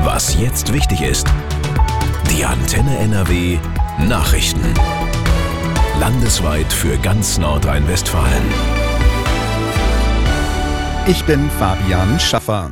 Was jetzt wichtig ist. Die Antenne NRW Nachrichten. Landesweit für ganz Nordrhein-Westfalen. Ich bin Fabian Schaffer.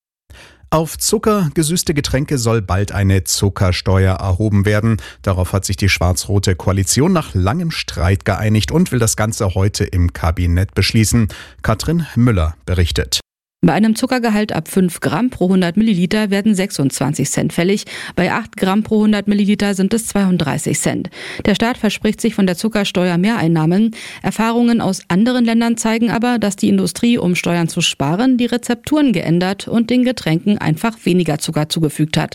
Auf Zucker, gesüßte Getränke soll bald eine Zuckersteuer erhoben werden. Darauf hat sich die schwarz-rote Koalition nach langem Streit geeinigt und will das Ganze heute im Kabinett beschließen. Katrin Müller berichtet. Bei einem Zuckergehalt ab 5 Gramm pro 100 Milliliter werden 26 Cent fällig. Bei 8 Gramm pro 100 Milliliter sind es 32 Cent. Der Staat verspricht sich von der Zuckersteuer Mehreinnahmen. Erfahrungen aus anderen Ländern zeigen aber, dass die Industrie, um Steuern zu sparen, die Rezepturen geändert und den Getränken einfach weniger Zucker zugefügt hat.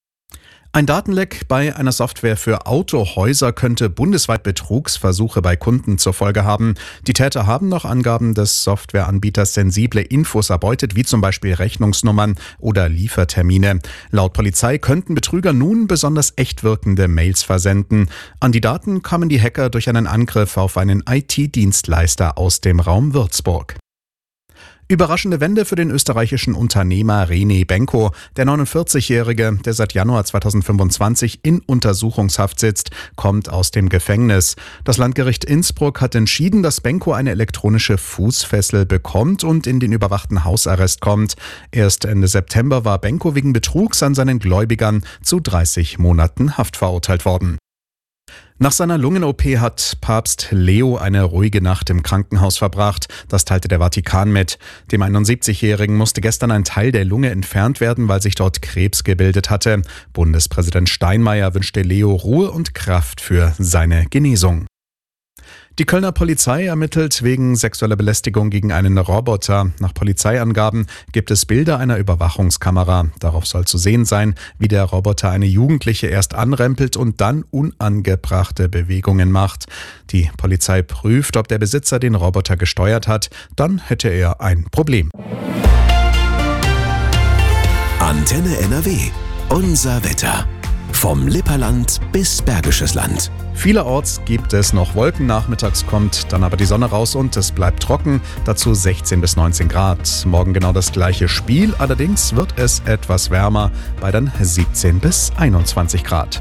Ein Datenleck bei einer Software für Autohäuser könnte bundesweit Betrugsversuche bei Kunden zur Folge haben. Die Täter haben nach Angaben des Softwareanbieters sensible Infos erbeutet, wie zum Beispiel Rechnungsnummern oder Liefertermine. Laut Polizei könnten Betrüger nun besonders echt wirkende Mails versenden. An die Daten kamen die Hacker durch einen Angriff auf einen IT-Dienstleister aus dem Raum Würzburg. Überraschende Wende für den österreichischen Unternehmer René Benko. Der 49-Jährige, der seit Januar 2025 in Untersuchungshaft sitzt, kommt aus dem Gefängnis. Das Landgericht Innsbruck hat entschieden, dass Benko eine elektronische Fußfessel bekommt und in den überwachten Hausarrest kommt. Erst Ende September war Benko wegen Betrugs an seinen Gläubigern zu 30 Monaten Haft verurteilt worden. Nach seiner Lungen-OP hat Papst Leo eine ruhige Nacht im Krankenhaus verbracht. Das teilte der Vatikan mit. Dem 71-Jährigen musste gestern ein Teil der Lunge entfernt werden, weil sich dort Krebs gebildet hatte. Bundespräsident Steinmeier wünschte Leo Ruhe und Kraft für seine Genesung. Die Kölner Polizei ermittelt wegen sexueller Belästigung gegen einen Roboter. Nach Polizeiangaben gibt es Bilder einer Überwachungskamera. Darauf soll zu sehen sein, wie der Roboter eine Jugendliche erst anrempelt und dann unangebrachte Bewegungen macht. Die Polizei prüft, ob der Besitzer den Roboter gesteuert hat. Dann hätte er ein Problem. Antenne NRW. Unser Wetter. Vom Lipperland bis Bergisches Land. Vielerorts gibt es noch Wolken, nachmittags kommt dann aber die Sonne raus und es bleibt trocken, dazu 16 bis 19 Grad. Morgen genau das gleiche Spiel, allerdings wird es etwas wärmer, bei dann 17 bis 21 Grad.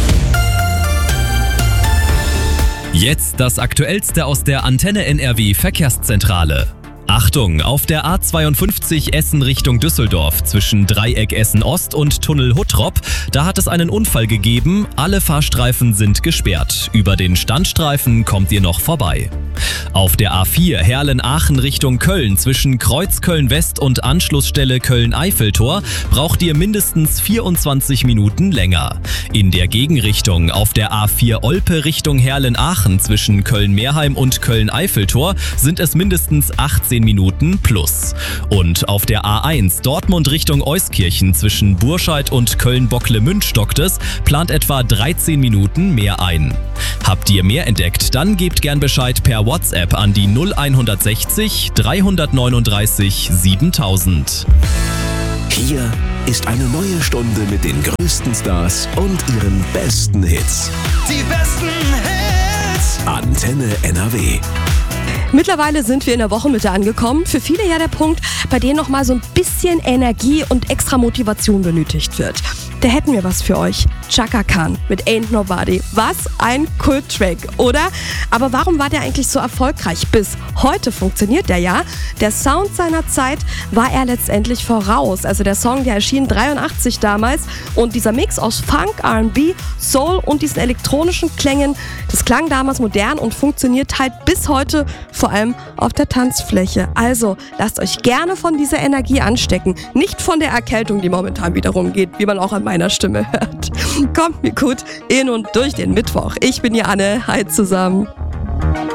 Jetzt das Aktuellste aus der Antenne NRW Verkehrszentrale. Achtung, auf der A52 Essen Richtung Düsseldorf zwischen Dreieck Essen Ost und Tunnel Huttrop, da hat es einen Unfall gegeben. Alle Fahrstreifen sind gesperrt. Über den Standstreifen kommt ihr noch vorbei. Auf der A4 Herlen-Aachen Richtung Köln zwischen Kreuz Köln-West und Anschlussstelle Köln-Eiffeltor braucht ihr mindestens 24 Minuten länger. In der Gegenrichtung auf der A4 Olpe Richtung Herlen-Aachen zwischen Köln-Meerheim und Köln-Eiffeltor sind es mindestens 18 Minuten plus. Und auf der A1 Dortmund Richtung Euskirchen zwischen Burscheid und Köln-Bocklemünd stockt es, plant etwa 13 Minuten mehr ein. Habt ihr mehr entdeckt, dann gebt gern Bescheid per WhatsApp an die 0160 339 7000. Hier ist eine neue Stunde mit den größten Stars und ihren besten Hits. Die besten Hits! Antenne NRW. Mittlerweile sind wir in der Wochenmitte angekommen. Für viele ja der Punkt, bei dem noch mal so ein bisschen Energie und extra Motivation benötigt wird. Da hätten wir was für euch. Chaka Khan mit Ain't Nobody. Was ein Kult-Track, oder? Aber warum war der eigentlich so erfolgreich? Bis heute funktioniert der ja. Der Sound seiner Zeit war er letztendlich voraus. Also der Song, der erschien 83 damals. Und dieser Mix aus Funk, R&B, Soul und diesen elektronischen Klängen, das klang damals modern und funktioniert halt bis heute, vor allem auf der Tanzfläche. Also lasst euch gerne von dieser Energie anstecken. Nicht von der Erkältung, die momentan wieder rumgeht, wie man auch an meiner Stimme hört. Kommt mir gut in und durch den Mittwoch. Ich bin Anne. Hi zusammen.